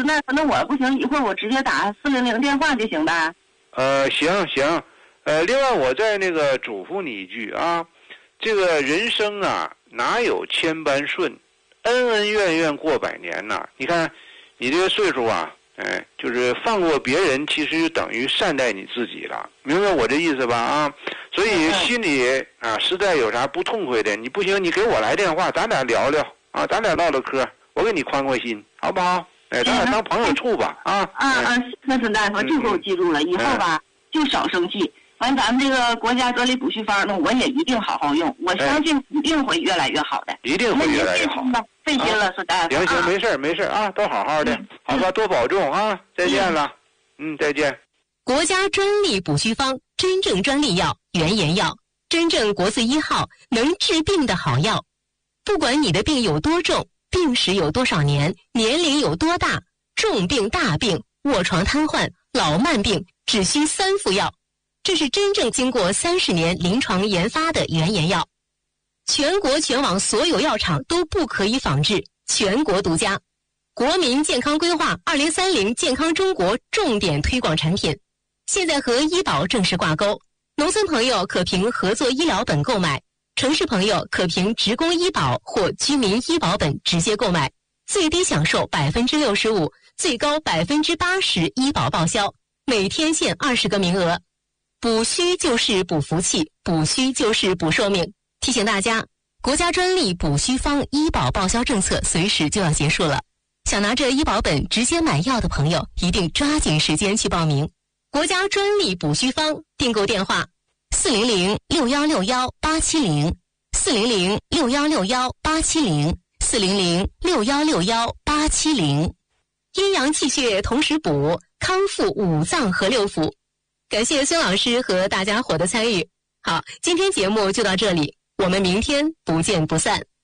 那我不行，一会儿我直接打400电话就行呗？ 行。另外我再那个嘱咐你一句啊，这个人生啊，哪有千般顺，恩恩怨怨过百年呐。你看你这个岁数啊，就是放过别人，其实就等于善待你自己了，明白我这意思吧？啊，所以心里啊，实在有啥不痛快的，你不行，你给我来电话，咱俩聊聊啊，咱俩唠唠嗑，我给你宽宽心，好不好？咱俩当朋友处吧，啊。 那孙大夫，这回我记住了，以后吧就少生气。完，咱们这个国家专利补虚方，那我也一定好好用，我相信一定会越来越好的。 一定会越来越好。 费心了，孙大夫。 行，没事啊，都好好的，好吧，多保重啊，再见了。再见。 国家专利补虚方，真正专利药，原研药，真正国字1号，能治病的好药。不管你的病有多重，病史有多少年，年龄有多大，重病、大病、卧床瘫痪、老慢病，只需3副药。这是真正经过30年临床研发的原研药，全国全网所有药厂都不可以仿制，全国独家。国民健康规划2030健康中国重点推广产品，现在和医保正式挂钩。农村朋友可凭合作医疗本购买，城市朋友可凭职工医保或居民医保本直接购买，最低享受65%，最高80%医保报销，每天限20个名额。补虚就是补福气，补虚就是补寿命。提醒大家，国家专利补虚方医保报销政策随时就要结束了，想拿着医保本直接买药的朋友，一定抓紧时间去报名。国家专利补虚方订购电话400-6161-870，400-6161-870，400-6161-870，阴阳气血同时补，康复5脏和6腑。感谢孙老师和大家伙的参与。好，今天节目就到这里，我们明天不见不散。